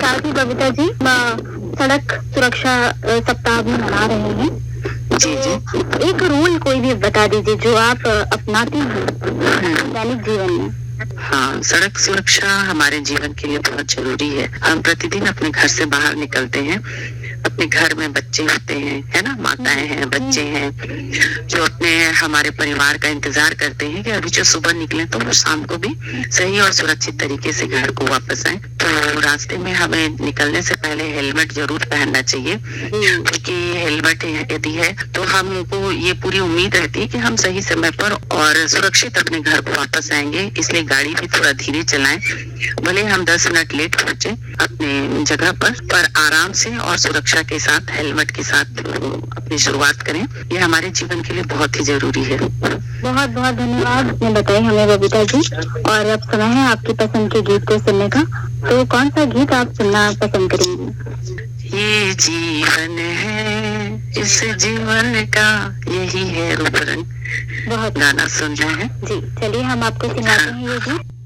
साथ ही बबीता जी सड़क सुरक्षा सप्ताह भी मना रहे हैं। जी जी। एक रूल कोई भी बता दीजिए जो आप अपनाते हैं दैनिक जीवन में। हाँ, सड़क सुरक्षा हमारे जीवन के लिए बहुत जरूरी है। हम प्रतिदिन अपने घर से बाहर निकलते हैं, अपने घर में बच्चे होते हैं, है ना, माताएं हैं, बच्चे हैं, जो अपने हमारे परिवार का इंतजार करते हैं कि अभी जो सुबह निकले तो वो शाम को भी सही और सुरक्षित तरीके से घर को वापस आए। तो रास्ते में हमें निकलने से पहले हेलमेट जरूर पहनना चाहिए, क्योंकि हेलमेट यदि है तो हमको ये पूरी उम्मीद रहती है कि हम सही समय पर और सुरक्षित अपने घर को वापस आएंगे। इसलिए गाड़ी भी थोड़ा धीरे चलाएं, भले हम 10 मिनट लेट पहुंचे अपने जगह पर आराम से और सुरक्षा के साथ हेलमेट के साथ अपनी शुरुआत करें। ये हमारे जीवन के लिए बहुत ही जरूरी है। बहुत बहुत धन्यवाद आपने बताई हमें बबीता जी। और अब समय है आपकी पसंद के गीत को सुनने का, तो कौन सा गीत आप सुनना पसंद करेंगे? ये जीवन है, इस जीवन का यही है रूप रंग। बहुत गाना सुन रहे हैं जी, चलिए हम आपको सुनाते हैं ये गीत।